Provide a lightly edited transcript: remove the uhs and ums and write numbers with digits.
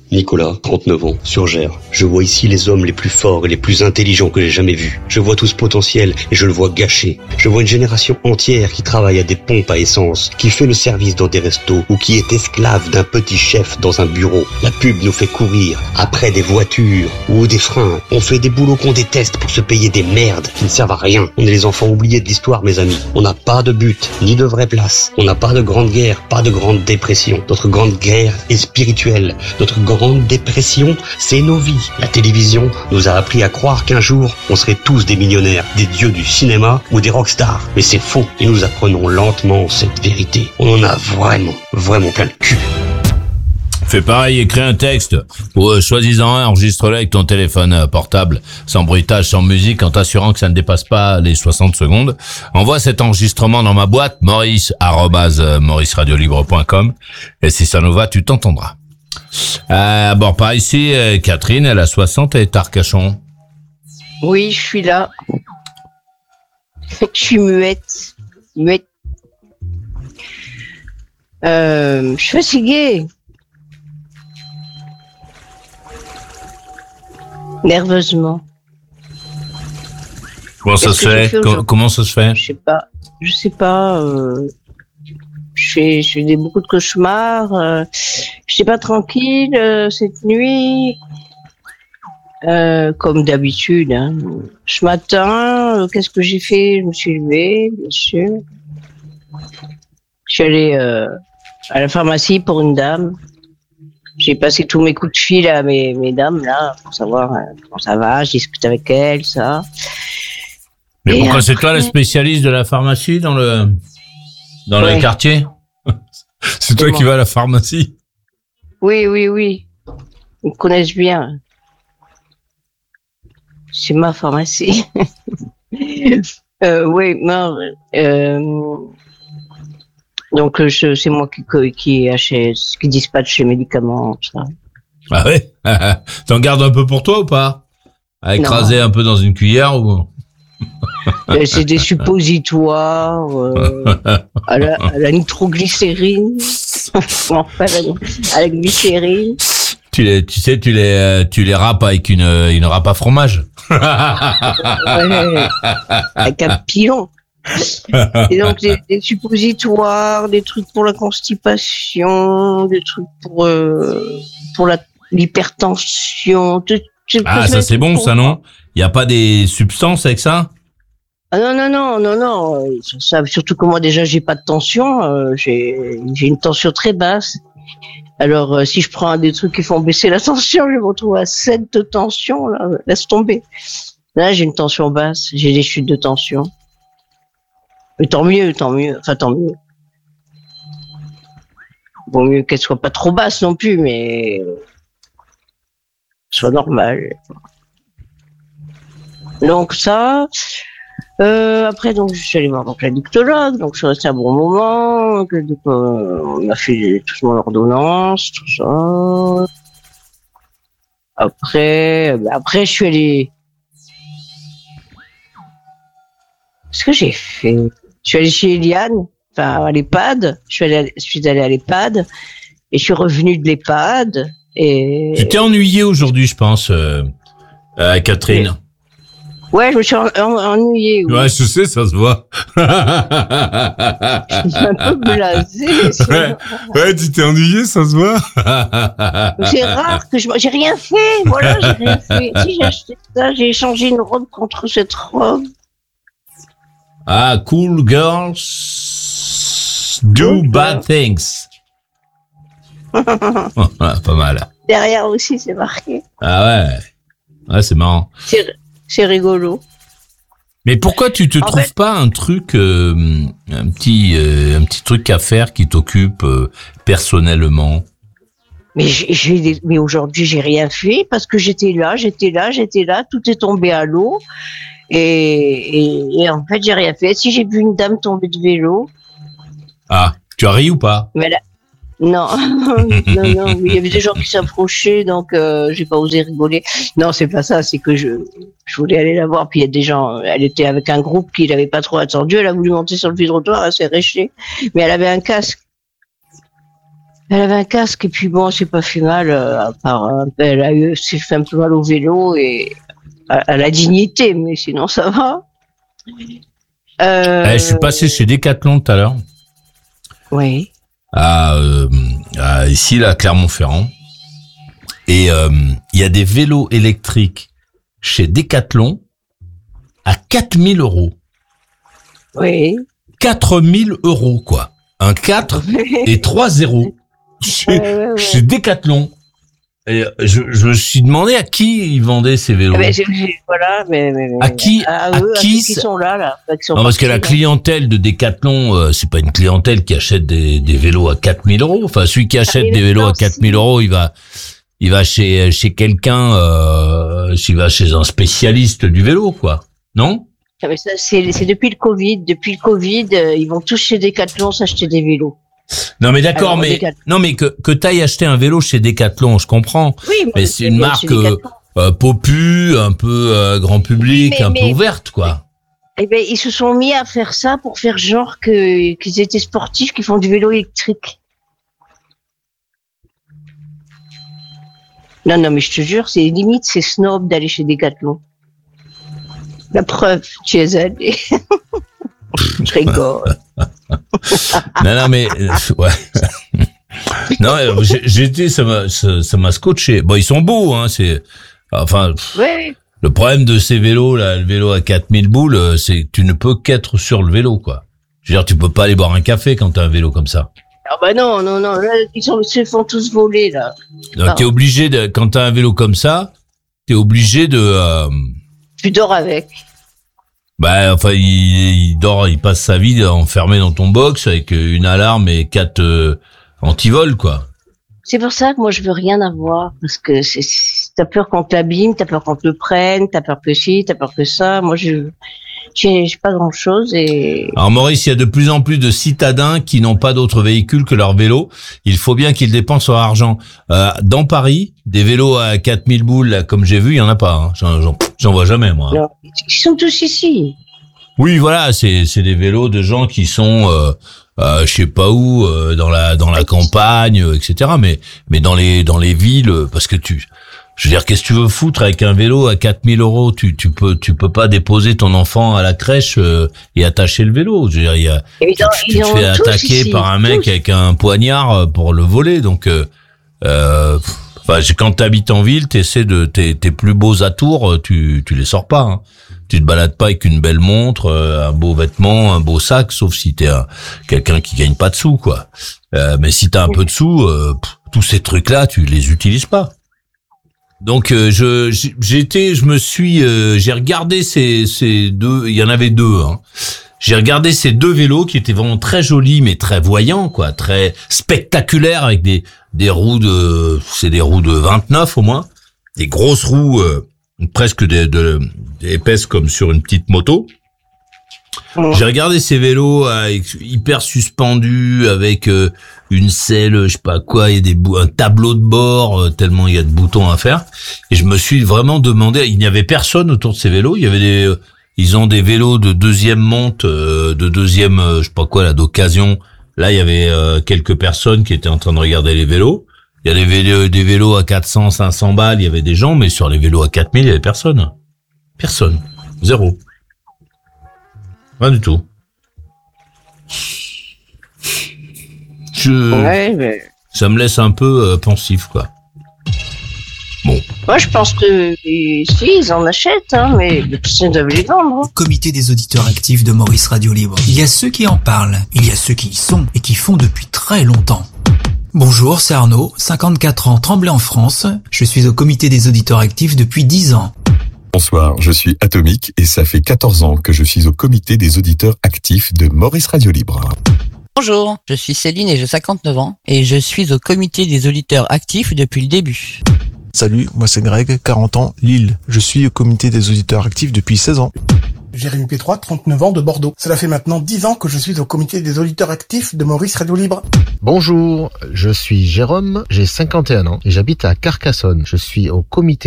Nicolas, 39 ans, Surgères. Je vois ici les hommes les plus forts et les plus intelligents que j'ai jamais vus. Je vois tout ce potentiel et je le vois gâché. Je vois une génération entière qui travaille à des pompes à essence, qui fait le service dans des restos ou qui est esclave d'un petit chef dans un bureau. La pub nous fait courir après des voitures ou des freins. On fait des boulots qu'on déteste pour se payer des merdes qui ne servent à rien. On est les enfants oubliés de l'histoire, mes amis. On n'a pas de but, ni de vraie place. On n'a pas de grande guerre, pas de grande dépression. Notre grande guerre est spirituelle. Notre grande dépression, c'est nos vies. La télévision nous a appris à croire qu'un jour, on serait tous des millionnaires, des dieux du cinéma ou des rockstars. Mais c'est faux. Et nous apprenons lentement cette vérité. On en a vraiment plein le cul. Fais pareil, écris un texte, ou choisis-en un, enregistre-le avec ton téléphone portable, sans bruitage, sans musique, en t'assurant que ça ne dépasse pas les 60 secondes. Envoie cet enregistrement dans ma boîte, maurice@mauriceradiolibre.com, et si ça nous va, tu t'entendras. Bon, par ici, Catherine, elle a 60, elle est à Arcachon. Oui, je suis là. Je suis muette. Je suis fatiguée. Nerveusement. Comment ça se fait? Comment ça se fait? Je sais pas. Je fais beaucoup de cauchemars. Je suis pas tranquille cette nuit. Comme d'habitude. Hein. Ce matin, qu'est-ce que j'ai fait? Je me suis levée, bien sûr. Je suis allée à la pharmacie pour une dame. J'ai passé tous mes coups de fil à mes dames, là, pour savoir comment ça va. Je discute avec elles, ça. Mais pourquoi après... c'est toi la spécialiste de la pharmacie dans le quartier? C'est toi qui vas à la pharmacie? Oui. Ils me connaissent bien. C'est ma pharmacie. Oui, non. Donc c'est moi qui achète, qui dispatche les médicaments, ça. Ah ouais. T'en gardes un peu pour toi ou pas? À écraser un peu dans une cuillère ou? C'est des suppositoires à la nitroglycérine. Enfin, à la glycérine. Tu les râpes avec une râpe à fromage. Ouais, avec un pilon. Et donc des suppositoires, des trucs pour la constipation, des trucs pour l'hypertension. Ça c'est bon ça, non? Il y a pas des substances avec ça? Ah non. Ça, surtout que moi déjà j'ai pas de tension, j'ai une tension très basse. Alors si je prends des trucs qui font baisser la tension, je me retrouve à 7 de tension, là, laisse tomber. Là j'ai une tension basse, j'ai des chutes de tension. Mais tant mieux. Enfin, tant mieux. Vaut mieux qu'elle soit pas trop basse non plus, mais soit normale. Donc ça. Après, donc, je suis allée voir la dictologue, donc je suis restée un bon moment. Donc, on a fait toute mon ordonnance, tout ça. Après, je suis allée. Qu'est-ce que j'ai fait? Je suis allée chez Eliane, enfin à l'EHPAD. Je suis allée à l'EHPAD et je suis revenue de l'EHPAD. Et tu t'es ennuyée aujourd'hui, je pense, Catherine. Ouais, je me suis ennuyée. Oui. Ouais, je sais, ça se voit. Je suis un peu blasée. Ouais, tu t'es ennuyée, ça se voit. C'est rare que j'ai rien fait. Voilà, j'ai rien fait. Si j'ai acheté ça, j'ai échangé une robe contre cette robe. Ah, cool girls do bad things. Pas mal. Derrière aussi, c'est marqué. Ah ouais, c'est marrant. C'est rigolo. Mais pourquoi tu te trouves pas un truc, un petit truc à faire qui t'occupe personnellement? Mais aujourd'hui, j'ai rien fait parce que j'étais là, tout est tombé à l'eau. Et en fait, j'ai rien fait. Si j'ai vu une dame tomber de vélo. Ah, tu as ri ou pas? Mais là, non, non. Il y avait des gens qui s'approchaient, donc j'ai pas osé rigoler. Non, c'est pas ça. C'est que je voulais aller la voir. Puis il y a des gens. Elle était avec un groupe qui l'avait pas trop attendu. Elle a voulu monter sur le trottoir, elle s'est réchée. Mais elle avait un casque. Elle avait un casque et puis bon, c'est pas fait mal, à part, s'est fait un peu mal au vélo et à la dignité, mais sinon ça va. Je suis passé chez Decathlon tout à l'heure. Oui. Ici, là, à Clermont-Ferrand. Et il y a des vélos électriques chez Decathlon à 4 000 €. Oui. 4 000 €, quoi. Un 4 et 3 0 chez Decathlon. Et je me suis demandé à qui ils vendaient ces vélos. Voilà, mais à qui qui sont là. Non, parce que la clientèle de Decathlon, c'est pas une clientèle qui achète des vélos à 4 000 €. Enfin, celui qui achète des vélos à 4 000 €, il va chez quelqu'un, il va chez un spécialiste du vélo, quoi. Non? Mais ça, c'est depuis le Covid. Depuis le Covid, ils vont tous chez Decathlon s'acheter des vélos. Non mais d'accord, mais que t'ailles acheter un vélo chez Decathlon, je comprends. Oui, mais c'est une marque popu, un peu grand public, un peu ouverte, quoi. Eh ben, ils se sont mis à faire ça pour faire genre qu'ils étaient sportifs, qui font du vélo électrique. Non, mais je te jure, c'est limite, c'est snob d'aller chez Decathlon. La preuve, tu es allé. Je rigole. Non, mais ouais. Non, j'étais, ça m'a scotché. Bon, ils sont beaux, hein. Oui. Le problème de ces vélos là, le vélo à 4000 boules, c'est que tu ne peux qu'être sur le vélo, quoi. Je veux dire, tu peux pas aller boire un café quand t'as un vélo comme ça. Ah bah non, là, ils se font tous voler là. Donc, t'es obligé quand t'as un vélo comme ça, t'es obligé de. Tu dors avec. Bah, enfin, il dort, il passe sa vie enfermé dans ton box avec une alarme et 4 antivols, quoi. C'est pour ça que moi je veux rien avoir, parce que t'as peur qu'on te l'abîme, t'as peur qu'on te le prenne, t'as peur que ci, t'as peur que ça. Moi j'ai pas grand chose et. Alors Maurice, il y a de plus en plus de citadins qui n'ont pas d'autre véhicule que leur vélo. Il faut bien qu'ils dépensent leur argent. Dans Paris, des vélos à 4000 boules, là, comme j'ai vu, il y en a pas. Hein. J'en vois jamais, moi. Non, ils sont tous ici. Oui, voilà, c'est des vélos de gens qui sont, je sais pas où, dans la campagne, etc. Mais dans les villes, parce que je veux dire, qu'est-ce que tu veux foutre avec un vélo à 4000 €? Tu peux pas déposer ton enfant à la crèche et attacher le vélo. Je veux dire, tu te fais attaquer par un mec avec un poignard pour le voler. Donc, quand t'habites en ville, t'essaies tes plus beaux atours, tu les sors pas. Hein. Tu te balades pas avec une belle montre, un beau vêtement, un beau sac, sauf si t'es quelqu'un qui gagne pas de sous, quoi. Mais si t'as un peu de sous, tous ces trucs-là, tu les utilises pas. Donc j'ai regardé ces deux, il y en avait deux. Hein. J'ai regardé ces deux vélos qui étaient vraiment très jolis, mais très voyants, quoi, très spectaculaires, avec des roues c'est des roues de 29 au moins, des grosses roues presque épaisses comme sur une petite moto. J'ai regardé ces vélos hyper suspendus avec une selle, je sais pas quoi, il y a un tableau de bord tellement il y a de boutons à faire. Et je me suis vraiment demandé, il n'y avait personne autour de ces vélos. Il y avait ils ont des vélos de deuxième monte, je sais pas quoi là, d'occasion. Là, il y avait quelques personnes qui étaient en train de regarder les vélos. Il y a des vélos à 400, 500 balles, il y avait des gens, mais sur les vélos à 4000, il y avait personne. Personne. Zéro. Rien du tout. Ça me laisse un peu pensif, quoi. Bon. Moi, je pense que si, ils en achètent, hein, mais ils doivent les vendre. Hein. Comité des auditeurs actifs de Maurice Radio Libre. Il y a ceux qui en parlent, il y a ceux qui y sont et qui font depuis très longtemps. Bonjour, c'est Arnaud, 54 ans, Tremblay en France. Je suis au comité des auditeurs actifs depuis 10 ans. Bonsoir, je suis Atomique et ça fait 14 ans que je suis au comité des auditeurs actifs de Maurice Radio Libre. Bonjour, je suis Céline et j'ai 59 ans et je suis au comité des auditeurs actifs depuis le début. Salut, moi c'est Greg, 40 ans, Lille. Je suis au comité des auditeurs actifs depuis 16 ans. Jérémy P3, 39 ans, de Bordeaux. Cela fait maintenant 10 ans que je suis au comité des auditeurs actifs de Maurice Radio Libre. Bonjour, je suis Jérôme, j'ai 51 ans et j'habite à Carcassonne. Je suis au comité